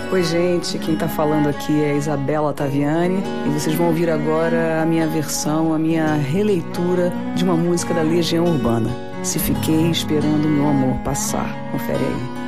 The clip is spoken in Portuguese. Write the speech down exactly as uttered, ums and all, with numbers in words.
Oi, gente, quem tá falando aqui é Isabela Taviani e vocês vão ouvir agora a minha versão, a minha releitura de uma música da Legião Urbana, Se Fiquei Esperando Meu Amor Passar. Confere aí.